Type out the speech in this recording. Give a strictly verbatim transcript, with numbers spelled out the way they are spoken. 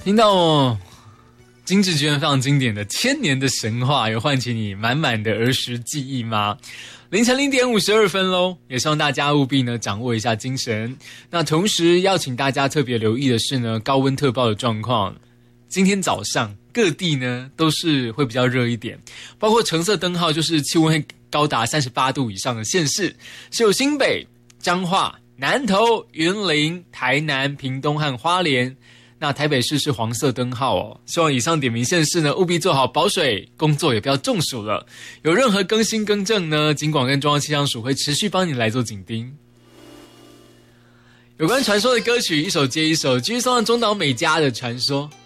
听到哦，金智娟非常经典的《千年的神话》，有唤起你满满的儿时记忆吗？凌晨零点五十二分喽，也希望大家务必呢掌握一下精神。那同时要请大家特别留意的是呢，高温特报的状况。今天早上各地呢都是会比较热一点，包括橙色灯号就是气温会高达三十八度以上的县市，是有新北、彰化、南投、云林、台南、屏东和花莲。那台北市是黄色灯号哦，希望以上点名县市呢务必做好保水工作，也不要中暑了。有任何更新更正呢，警广跟中央气象署会持续帮你来做紧盯。有关传说的歌曲一首接一首，继续送上中岛美嘉的传说。